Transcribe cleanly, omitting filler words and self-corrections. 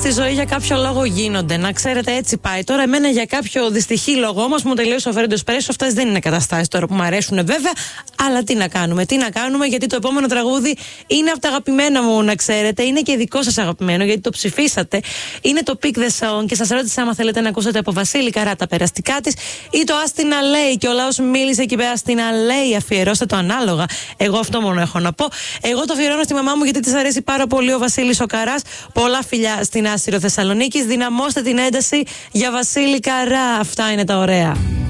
στη ζωή για κάποιο λόγο γίνονται. Να ξέρετε, έτσι πάει. Τώρα, εμένα για κάποιο δυστυχή λόγο όμως μου τελείωσε ο Φερέντο Εσπρέσο. Αυτές δεν είναι καταστάσεις τώρα που μου αρέσουν, βέβαια. Αλλά τι να κάνουμε, γιατί το επόμενο τραγούδι είναι από τα αγαπημένα μου, να ξέρετε. Είναι και δικό σας αγαπημένο, γιατί το ψηφίσατε. Είναι το Pick the Song και σας ρώτησα άμα θέλετε να ακούσετε από Βασίλη Καρά τα περαστικά της ή το Άστινα Λέει. Και ο λαός μίλησε και είπε Άστινα Λέει. Αφιερώστε το ανάλογα. Εγώ αυτό μόνο έχω να πω. Εγώ το αφιερώνω στη μαμά μου, γιατί της αρέσει πάρα πολύ ο Βασίλης ο Καράς. Πολλά φιλιά στην Άσυρο Θεσσαλονίκης. Δυναμώστε την ένταση για Βασίλη Καρά. Αυτά είναι τα ωραία.